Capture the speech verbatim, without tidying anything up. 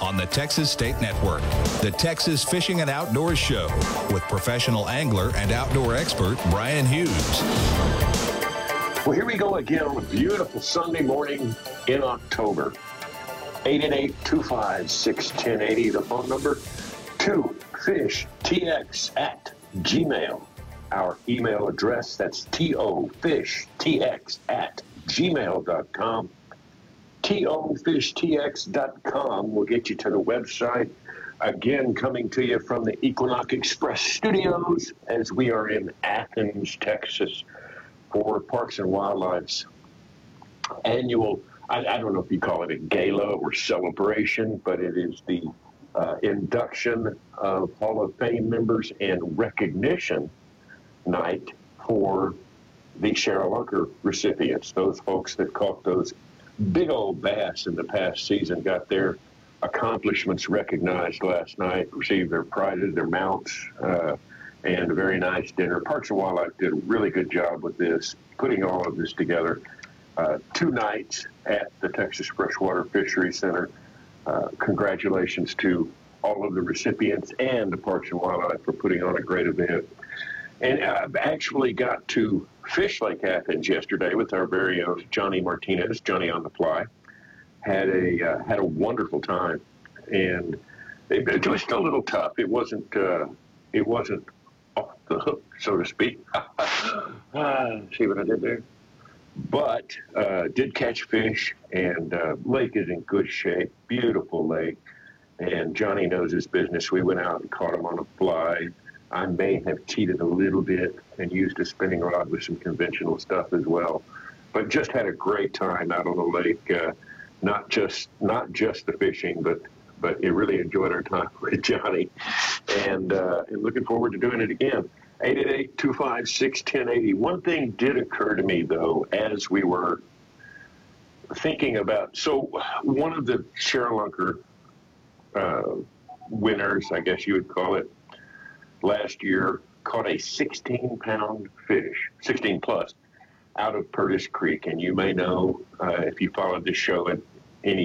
on the Texas State Network. The Texas Fishing and Outdoors Show with professional angler and outdoor expert Brian Hughes. Well, here we go again on a beautiful Sunday morning in October. eight eight eight, two five six, one zero eight zero, the phone number, two fish T X at Gmail. Our email address, that's tofishtx at gmail dot com. tofishtx dot com will get you to the website. Again, coming to you from the Equinox Express Studios as we are in Athens, Texas, for Parks and Wildlife's annual, I, I don't know if you call it a gala or celebration, but it is the uh, induction of Hall of Fame members and recognition night for the Sherrilunker recipients, those folks that caught those big old bass in the past season, got their accomplishments recognized last night, received their prizes, their mounts, uh, and a very nice dinner. Parks and Wildlife did a really good job with this, putting all of this together. Uh, two nights at the Texas Freshwater Fishery Center. Uh, congratulations to all of the recipients and the Parks and Wildlife for putting on a great event. And I've actually got to Fish Lake Athens yesterday with our very own Johnny Martinez, Johnny on the Fly. Had a uh, had a wonderful time, and it, it was still a little tough. It wasn't uh, it wasn't off the hook, so to speak. uh, see what I did there? But uh, did catch fish, and uh, lake is in good shape. Beautiful lake, and Johnny knows his business. We went out and caught him on a fly. I may have cheated a little bit and used a spinning rod with some conventional stuff as well, but just had a great time out on the lake. Uh, not just not just the fishing, but but it really enjoyed our time with Johnny, and uh, and looking forward to doing it again. eight eight eight, two five six, one zero eight zero. One thing did occur to me, though, as we were thinking about, so one of the Sherrilunker uh, winners, I guess you would call it, last year caught a sixteen pound fish, sixteen plus, out of Purtis Creek. And you may know, uh, if you followed this show, it,